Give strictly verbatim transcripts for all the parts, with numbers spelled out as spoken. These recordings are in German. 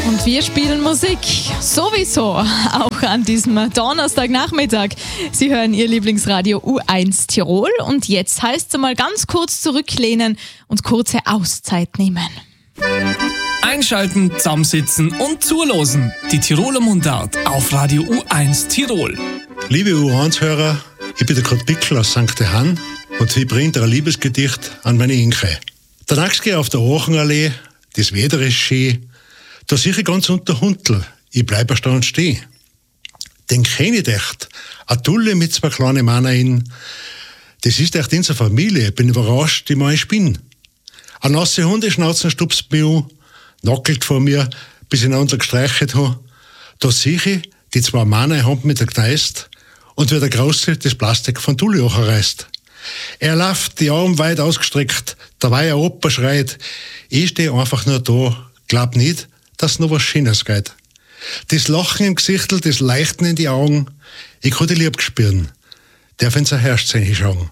Und wir spielen Musik, sowieso, auch an diesem Donnerstagnachmittag. Sie hören Ihr Lieblingsradio U eins Tirol und jetzt heißt es mal ganz kurz zurücklehnen und kurze Auszeit nehmen. Einschalten, zusammensitzen und zulosen. Die Tiroler Mundart auf Radio U eins Tirol. Liebe U eins-Hörer, ich bin der Kurt Bickel aus Sankt Johann und ich bringe ein Liebesgedicht an meine Inke. Der Nachtgehe auf der Hochenallee, das Wetter ist schön, da sehe ich ganz unter Hundl, ich bleib erstaunt stehen. Den kenn ich echt, a Tulle mit zwei kleinen Männer, das ist echt unsere Familie, bin überrascht, die mal ich bin. A nasse Hundeschnauzen stupst mich an, nackelt vor mir, bis ich einander gestreichelt habe. Da sehe ich, die zwei Männer haben mit der Gneist und wie der Große das Plastik von Tulle reißt. Er läuft, die Arme weit ausgestreckt, dabei ein Opa schreit, ich stehe einfach nur da, glaub nicht, dass noch was Schönes geht. Das Lachen im Gesichtel, das Leuchten in die Augen, ich kann die lieb spüren, darf in sein Herz sein schauen.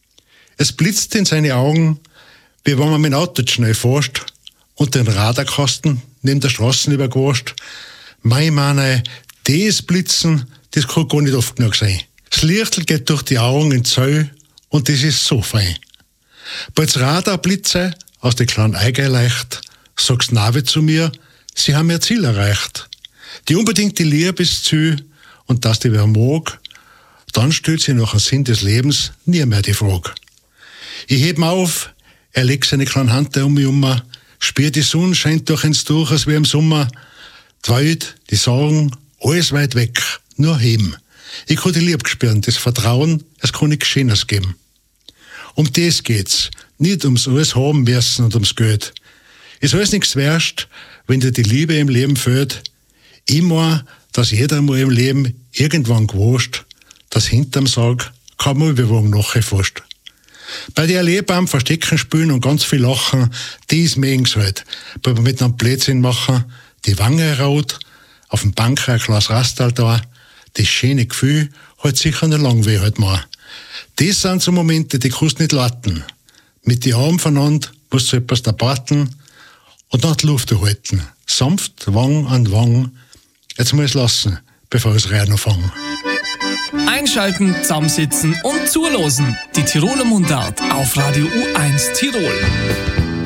Es blitzt in seine Augen, wie wenn man mit dem Auto schnell fährt und den Radarkasten neben der Straße überquatscht. Mei Mann, das Blitzen, das kann gar nicht oft genug sein. Das Lichtl geht durch die Augen in Zell und das ist so fein. Bald's Radarblitze aus den kleinen Eigen leicht, sagst Navi zu mir, sie haben ihr Ziel erreicht. Die unbedingte Liebe ist zu und dass die wer mag, dann stellt sie nach dem Sinn des Lebens nie mehr die Frage. Ich heb auf, er legt seine kleine Hand um mich um, spürt die Sonne scheint durch ins Tuch, als wie im Sommer. Die Welt, die Sorgen, alles weit weg, nur heben. Ich kann die Liebe spüren, das Vertrauen, es kann nichts Schönes geben. Um das geht's, nicht ums alles haben müssen und ums Geld. Ist alles nichts wert, wenn dir die Liebe im Leben fehlt. Ich mein, dass jeder mal im Leben irgendwann gewusst, dass hinterm Sarg kein Müllbewogen nachher fast. Bei der Allee beim Verstecken spielen und ganz viel lachen, dies mögen's halt. Weil wir miteinander Blödsinn machen, die Wange rot, auf dem Bank ein Glas Rastal da, das schöne Gefühl halt sicher nicht lang weh halt mal. Das sind so Momente, die kannst du nicht warten. Mit die Armen voneinander musst du etwas da warten und nach der Luft halten. Sanft, Wang an Wang. Jetzt muss ich lassen, bevor ich das Rennen fange. Einschalten, zusammensitzen und zulosen. Die Tiroler Mundart auf Radio U eins Tirol.